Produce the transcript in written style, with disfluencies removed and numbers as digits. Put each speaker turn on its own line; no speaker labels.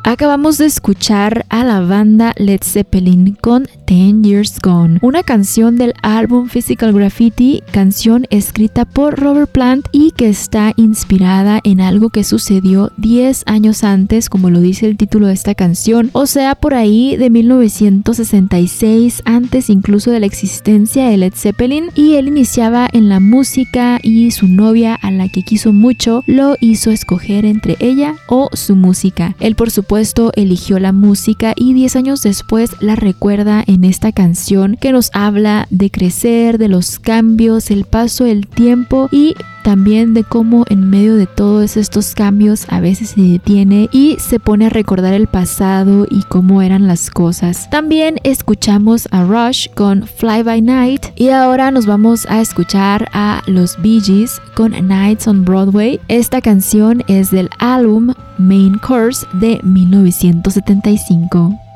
Acabamos de escuchar a la banda Led Zeppelin con 10 Years Gone, una canción del álbum Physical Graffiti, canción escrita por Robert Plant y que está inspirada en algo que sucedió 10 años antes, como lo dice el título de esta canción, o sea, por ahí de 1966, antes incluso de la existencia de Led Zeppelin, y él iniciaba en la música y su novia, a la que quiso mucho, lo hizo escoger entre ella o su música. Él, por supuesto, eligió la música y 10 años después la recuerda en esta canción que nos habla de crecer, de los cambios, el paso del tiempo y también de cómo en medio de todos estos cambios a veces se detiene y se pone a recordar el pasado y cómo eran las cosas. También escuchamos a Rush con Fly By Night y ahora nos vamos a escuchar a los Bee Gees con Nights on Broadway. Esta canción es del álbum Main Course de 1975.